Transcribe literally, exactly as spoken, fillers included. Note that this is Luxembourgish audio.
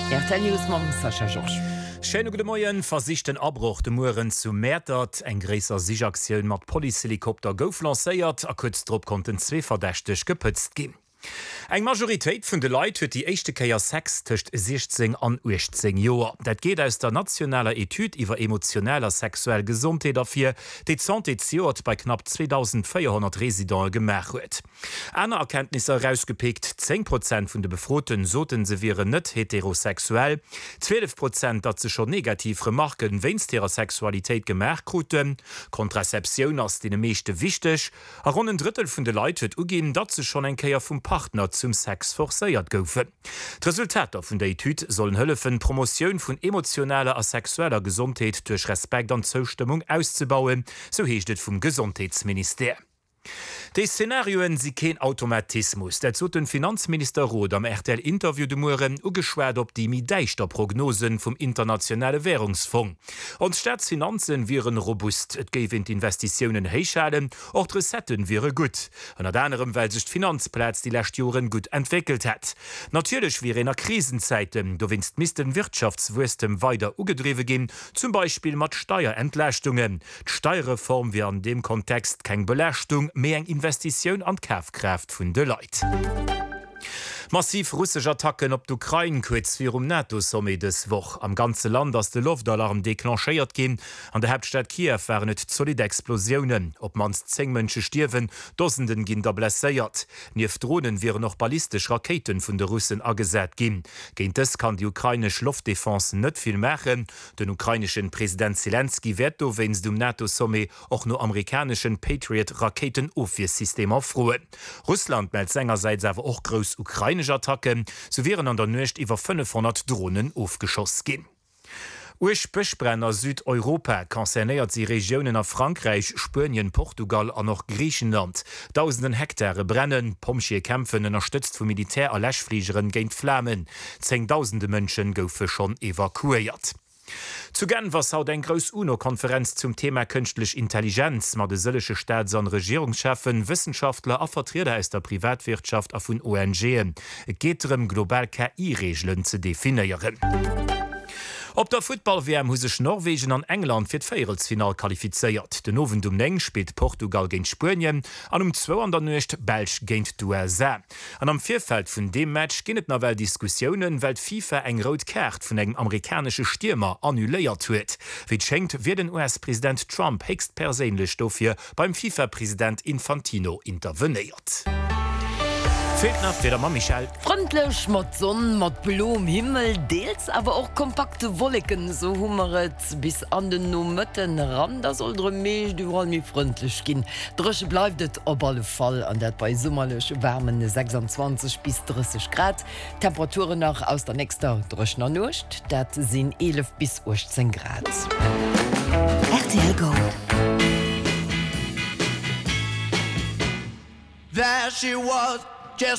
R T L News mam Sascha George. Schöne gute Morgen. Versichten Abbruch de Muren zu Mätert, eng gräser Sichaktiun mat Polihelikopter gouf lancéiert, a kurz drop konnten zwee verdächteg gepëtzt gin. Eg Majoritéit vun de Leiit huet die echte Keier Sex tcht sechzehn an achtzehn Joer. Dat geht aus der nationaler Etude iwwer emotioneller sexuell Gesundheit afir, déi Santéziot bei knapp zweitausendvierhundert Residenten gemerk huet. Äner Erkenntnisse herausgepickt, zehn Prozent vun de Befroten soten se wären net heterosexuell, zwölf Prozent dat ze schon negativ remarken wennst ihrer Sexualitéit gemerk kruten, Kontraseptioun ass de meeschte wichtech, a rund ein Drittel vun de Leiit huet ugin, dat ze schon eng Keier vum Partner zum Sex forsäiert goufen. D'Resultater vun der Etude sollen hëllefen Promotion vun emotionaler a sexueller Gesundheit durch Respekt an Zustimmung auszubauen, so heecht et vum Gesundheitsminister. Die Szenarioen sie kein Automatismus. Dat zo den Finanzminister Roth am R T L-Interview de Muren ugeschwert op die mideichter Prognosen vom internationale Währungsfonds. Und Staatsfinanzen wären robust. Et gewen Investitionen heichschalen, auch Resetten wäre gut. An anderem, weil sich Finanzplatz die letzten Jahren gut entwickelt hat. Natürlich wäre in der Krisenzeiten, du winst misten Wirtschaftswurstem weiter ugedrewe gehen, zum Beispiel mit Steuerentlastungen. Die Steuerreform wäre in dem Kontext keine Belastung, mehr eng Investition an Kaufkraft vun de Leiit. Massiv russische Attacken op d'Ukraine kurz wie um NATO-Summit des Woch. Am ganze Land ass de Luftalarm deklancheiert gin, an der Hauptstadt Kiew waren net solide Explosionen. Ob mans zehn Mënsche stirwen, Dosenden ginn der blesséiert. Nief Drohnen wären noch ballistisch Raketen vun de Russen agesät gin. Géint es kann die ukrainisch Luftdefense net viel machen. Den ukrainischen Präsident Zelensky wird do wenns dem NATO-Summit auch no amerikanischen Patriot-Raketen-Office-System afroen. Russland meldt seinerseits awer auch groß Ukraine Attacken, so wären an der Nøcht iwwer fünfhundert Drohnen aufgeschoss gin. Uech Pechbrenner Südeuropa konzernéiert sie Regionen a Frankreich, Spönien, Portugal an noch Griechenland. Tausenden Hektare brennen, Pomschier kämpfen unterstützt vu Militär a Lächfliegeren géint Flammen. Zehntausende Mënschen goufe schon evakuiert. Zu Genf was haut eng gros UNO-Konferenz zum Thema künstlich Intelligenz, mat de sëllesche Staats- an Regierungschefen, Wissenschaftler a Vertreter aus der Privatwirtschaft a vun O N G. Et geht darum, global K I-Regeln zu definieren. Op der Football-W M hu sech Norwegen an England fir d'Feielsfinal qualifiziert. Den Owen um Neng spielt Portugal géint Spönien, an um zwei an der Nøcht Belsch géint d'U S A. An am Vierfeld vun dem Match ginnet na well Diskussionen, weil FIFA eng rot Kart vun engem amerikanische Stürmer annuléiert huet. Wie schenkt wird den U S-Präsident Trump hegst perélech dofir beim FIFA-Präsident Infantino interveniert. Frontlech mat Sonn mat blom Himmel deels aber auch kompakte Wolken so hummeret bis an den no Mëtten ran da soll dre méch du wall mi frontlech ginn. Drche bleiftet op alle Fall an dat bei summerlech wärmende sechsundzwanzig bis dreißig Grad. Temperaturen nach aus der nächster Drechner Nucht, dat sinn elf bis achtzehn Grad. R T L Gold. There she was.